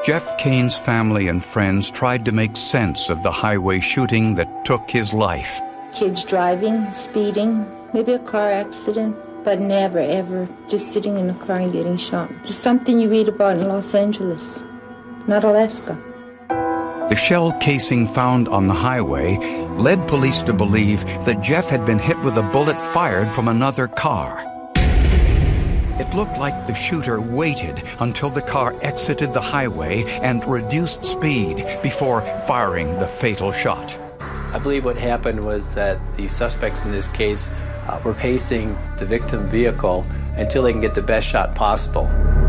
Jeff Kane's family and friends tried to make sense of the highway shooting that took his life. Kids driving, speeding, maybe a car accident, but never, ever just sitting in a car and getting shot. It's something you read about in Los Angeles, not Alaska. The shell casing found on the highway led police to believe that Jeff had been hit with a bullet fired from another car. It looked like the shooter waited until the car exited the highway and reduced speed before firing the fatal shot. I believe what happened was that the suspects in this case were pacing the victim vehicle until they can get the best shot possible.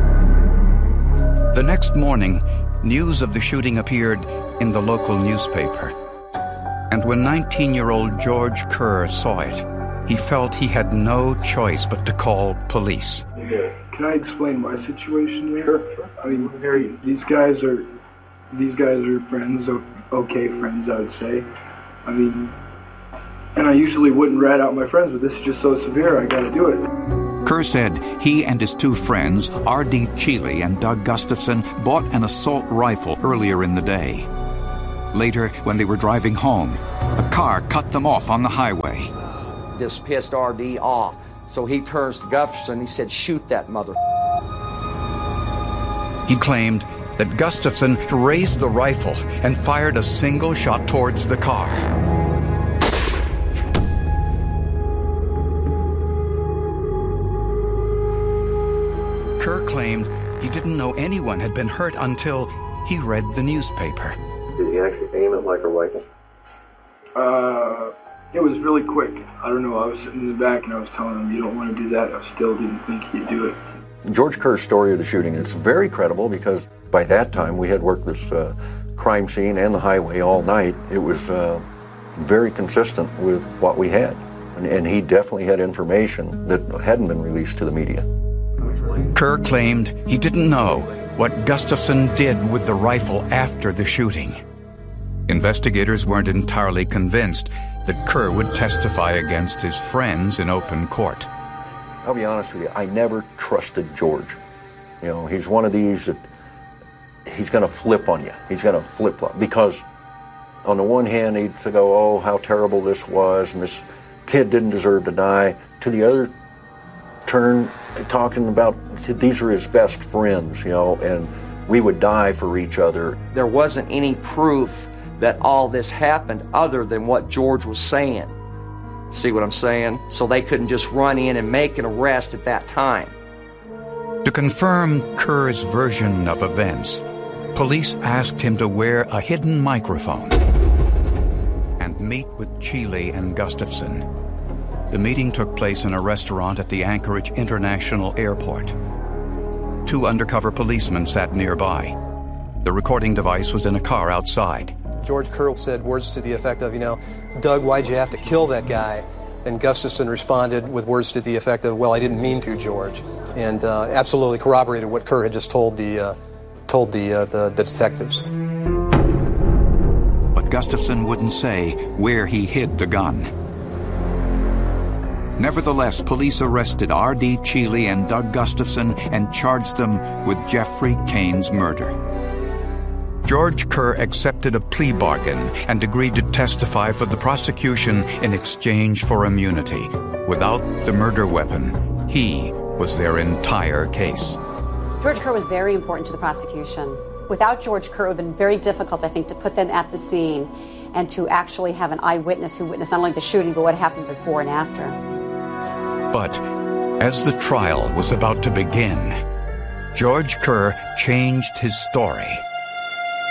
The next morning, news of the shooting appeared in the local newspaper. And when 19-year-old George Kerr saw it, he felt he had no choice but to call police. Can I explain my situation here? I mean, these guys are friends, okay friends, I would say. I mean, and I usually wouldn't rat out my friends, but this is just so severe, I gotta do it. Kerr said he and his two friends, R.D. Cheeley and Doug Gustafson, bought an assault rifle earlier in the day. Later, when they were driving home, a car cut them off on the highway. This pissed R.D. off, so he turns to Gustafson and he said, "Shoot that mother." He claimed that Gustafson raised the rifle and fired a single shot towards the car. Kerr claimed he didn't know anyone had been hurt until he read the newspaper. Did he actually aim it like a rifle? It was really quick. I don't know, I was sitting in the back and I was telling him, you don't want to do that. I still didn't think he'd do it. George Kerr's story of the shooting is very credible because by that time we had worked this crime scene and the highway all night. It was very consistent with what we had. And he definitely had information that hadn't been released to the media. Kerr claimed he didn't know what Gustafson did with the rifle after the shooting. Investigators weren't entirely convinced that Kerr would testify against his friends in open court. I'll be honest with you, I never trusted George. You know, he's one of these that he's going to flip on you. He's going to flip-flop. Because on the one hand, he'd go, oh, how terrible this was, and this kid didn't deserve to die. To the other turn, talking about these are his best friends, you know, and we would die for each other. There wasn't any proof that all this happened other than what George was saying. See what I'm saying? So they couldn't just run in and make an arrest at that time. To confirm Kerr's version of events, police asked him to wear a hidden microphone and meet with Cheeley and Gustafson. The meeting took place in a restaurant at the Anchorage International Airport. Two undercover policemen sat nearby. The recording device was in a car outside. George Kerr said words to the effect of, Doug, why'd you have to kill that guy? And Gustafson responded with words to the effect of, well, I didn't mean to, George. And absolutely corroborated what Kerr had just told the detectives. But Gustafson wouldn't say where he hid the gun. Nevertheless, police arrested R.D. Cheeley and Doug Gustafson and charged them with Jeffrey Kane's murder. George Kerr accepted a plea bargain and agreed to testify for the prosecution in exchange for immunity. Without the murder weapon, he was their entire case. George Kerr was very important to the prosecution. Without George Kerr, it would have been very difficult, I think, to put them at the scene and to actually have an eyewitness who witnessed not only the shooting, but what happened before and after. But as the trial was about to begin, George Kerr changed his story.